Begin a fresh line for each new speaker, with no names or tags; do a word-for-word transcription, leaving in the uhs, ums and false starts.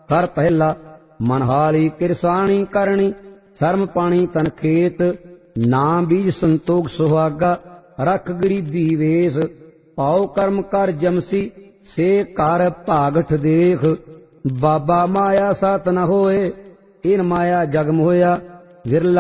कर पहला मनहाली किरसानी करनी शर्म पानी तन खेत ना बीज संतोख सुहागा रख गरीबी वेश पाओ कर्म कर जमसी से कर भागठ देख बाबा माया सत न होए इन माया जग मोया विरला